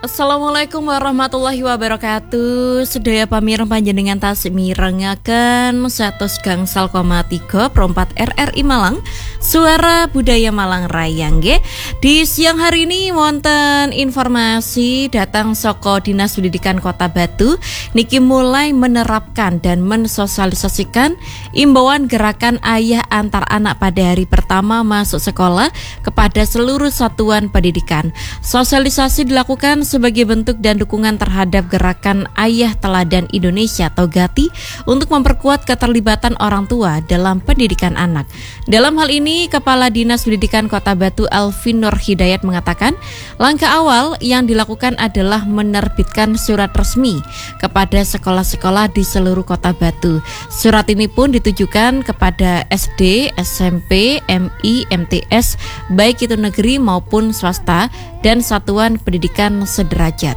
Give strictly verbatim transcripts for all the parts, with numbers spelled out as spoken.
Assalamualaikum warahmatullahi wabarakatuh. Sedaya pamireng panjenengan tasih mirengaken satus gangsal koma tiga perempat R R I Malang, Suara Budaya Malang Raya nggih. Di siang hari ini wonten informasi datang saka Dinas Pendidikan Kota Batu niki mulai menerapkan dan mensosialisasikan imbauan gerakan ayah antar anak pada hari pertama masuk sekolah kepada seluruh satuan pendidikan. Sosialisasi dilakukan sebagai bentuk dan dukungan terhadap gerakan Ayah Teladan Indonesia atau GATI untuk memperkuat keterlibatan orang tua dalam pendidikan anak. Dalam hal ini, Kepala Dinas Pendidikan Kota Batu Alvin Nur Hidayat mengatakan, langkah awal yang dilakukan adalah menerbitkan surat resmi kepada sekolah-sekolah di seluruh Kota Batu. Surat ini pun ditujukan kepada S D, S M P, M I, M T S, baik itu negeri maupun swasta, dan satuan pendidikan sederajat.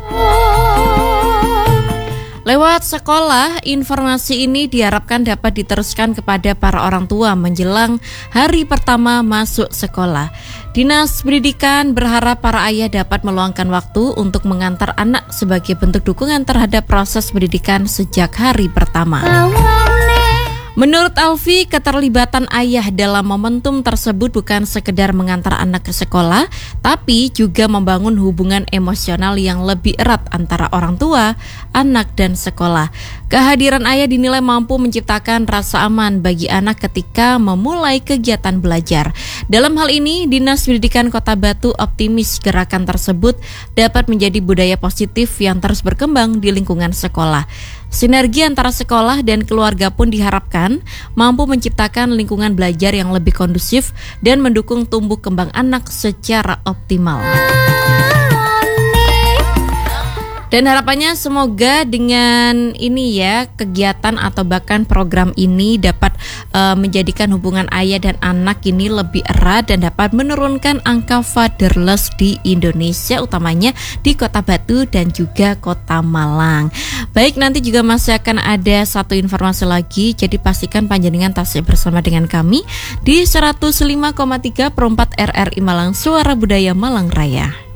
Lewat sekolah, informasi ini diharapkan dapat diteruskan kepada para orang tua menjelang hari pertama masuk sekolah. Dinas Pendidikan berharap para ayah dapat meluangkan waktu untuk mengantar anak sebagai bentuk dukungan terhadap proses pendidikan sejak hari pertama. Menurut Alfi, keterlibatan ayah dalam momentum tersebut bukan sekedar mengantar anak ke sekolah, tapi juga membangun hubungan emosional yang lebih erat antara orang tua, anak, dan sekolah. Kehadiran ayah dinilai mampu menciptakan rasa aman bagi anak ketika memulai kegiatan belajar. Dalam hal ini, Dinas Pendidikan Kota Batu optimis gerakan tersebut dapat menjadi budaya positif yang terus berkembang di lingkungan sekolah. Sinergi antara sekolah dan keluarga pun diharapkan mampu menciptakan lingkungan belajar yang lebih kondusif dan mendukung tumbuh kembang anak secara optimal. Dan harapannya semoga dengan ini ya, kegiatan atau bahkan program ini dapat uh, menjadikan hubungan ayah dan anak ini lebih erat dan dapat menurunkan angka fatherless di Indonesia, utamanya di Kota Batu dan juga Kota Malang. Baik, nanti juga masih akan ada satu informasi lagi, jadi pastikan panjenengan tasik bersama dengan kami di seratus lima koma tiga perempat R R I Malang, Suara Budaya Malang Raya.